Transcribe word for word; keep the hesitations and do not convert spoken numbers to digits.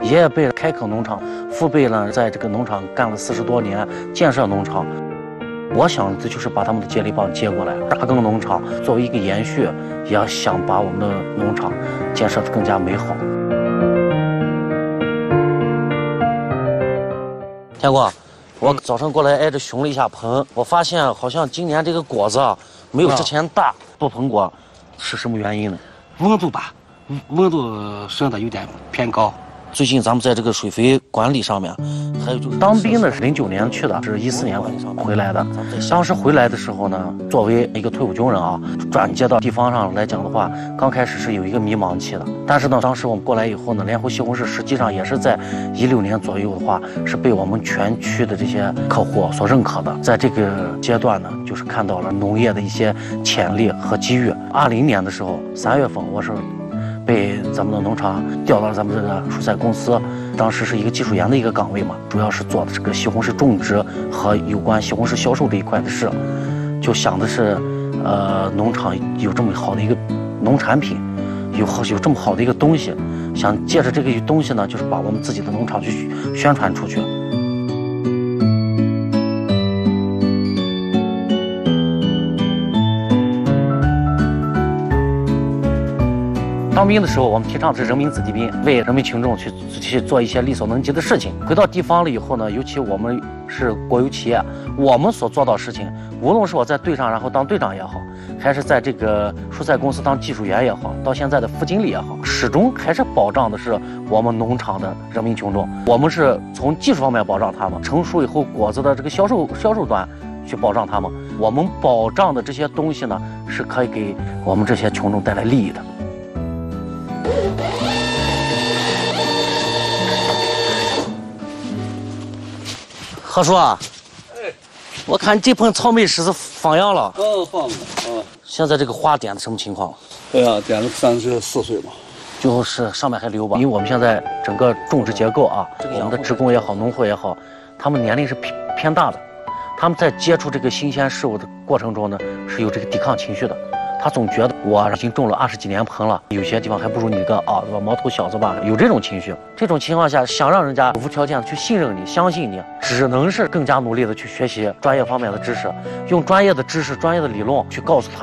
爷爷辈开垦农场，父辈呢在这个农场干了四十多年，建设农场。我想这就是把他们的接力棒接过来，大耕农场作为一个延续，也要想把我们的农场建设得更加美好。天哥，我早上过来挨着巡了一下棚，我发现好像今年这个果子啊没有之前大，不膨果是什么原因呢？ 温度吧，温度升的有点偏高。 最近咱们在这个水肥管理上面，还有就是当兵的是零九年去的，是一四年回来的。当时回来的时候呢，作为一个退伍军人啊，转接到地方上来讲的话，刚开始是有一个迷茫期的。但是呢，当时我们过来以后呢，莲湖西红柿实际上也是在一六年左右的话，是被我们全区的这些客户所认可的。在这个阶段呢，就是看到了农业的一些潜力和机遇。二零年的时候，三月份我是被咱们的农场调到了咱们这个蔬菜公司，当时是一个技术员的一个岗位嘛，主要是做的这个西红柿种植和有关西红柿销售这一块的事，就想的是，呃，农场有这么好的一个农产品，有有这么好的一个东西，想借着这个东西呢，就是把我们自己的农场去宣传出去。当兵的时候，我们提倡的是人民子弟兵，为人民群众去去做一些力所能及的事情。回到地方了以后呢，尤其我们是国有企业，我们所做到的事情，无论是我在队上然后当队长也好，还是在这个蔬菜公司当技术员也好，到现在的副经理也好，始终还是保障的是我们农场的人民群众。我们是从技术方面保障他们，成熟以后果子的这个销售销售端去保障他们。我们保障的这些东西呢，是可以给我们这些群众带来利益的。何叔啊，哎，我看这盆草莓柿子放秧了。 哦，放了。哦， 现在这个花点的什么情况？ 对呀、啊，点了三十四岁嘛。 就是上面还留吧，因为我们现在整个种植结构啊，这个我们的职工也好，农户也好，他们年龄是偏偏大的，他们在接触这个新鲜事物的过程中呢，是有这个抵抗情绪的。他总觉得我已经种了二十几年盆了，有些地方还不如你个啊，毛头小子吧，有这种情绪。这种情况下，想让人家无条件的去信任你、相信你，只能是更加努力的去学习专业方面的知识，用专业的知识、专业的理论去告诉他。